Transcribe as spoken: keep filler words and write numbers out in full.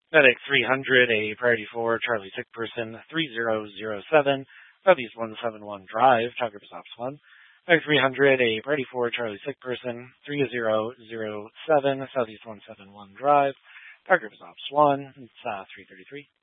Medic three hundred, a priority for Charlie Sick Person three zero zero seven, Southeast one seven one Drive, Target is Ops one. Medic three hundred, a priority for Charlie Sick Person three zero zero seven, Southeast one seven one Drive, Target is Ops one. It's uh, three thirty-three.